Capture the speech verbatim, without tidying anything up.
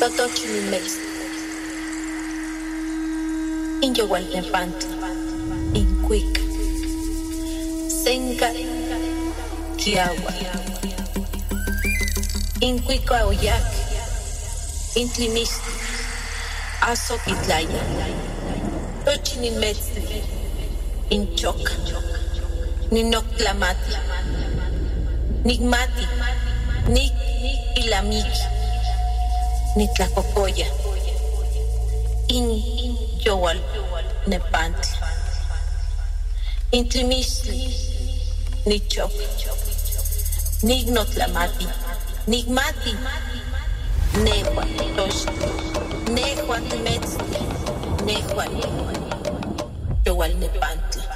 Totochilimex, in Yowaltepantla, in Cuica, Senca, Kiagua, in Cuica Oyac, in Tlimixti, Azoquitlaya, Tochilimex, in Choca, Ninoctlamati, Nigmati, Nik Ilamiki, Nitlacocoya, in Yowal Nepantla, in Tlimixtli, Nichok, Nignotlamati, Nigmati, Nehua Tosh, Nehua Temetzli, Nehua Yowal Nepantla.